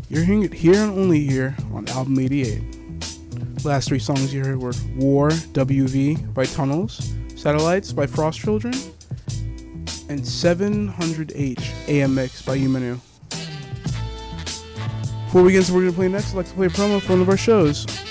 You're hearing it here and only here on Album 88. Last three songs you heard were War, WV by Tunnels, Satellites by Frost Children, and 700H AMX by Umanu. Before we get into what we're going to play next, I'd like to play a promo for one of our shows.